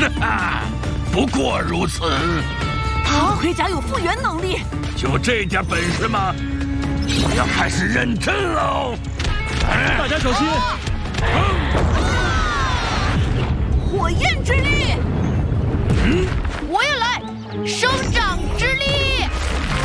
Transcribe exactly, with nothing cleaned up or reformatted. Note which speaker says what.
Speaker 1: 不过如此。
Speaker 2: 好，盔甲有复原能力。
Speaker 1: 就这点本事吗？我要开始认真喽！
Speaker 3: 大家小心！
Speaker 2: 火焰之力，
Speaker 4: 我也来，生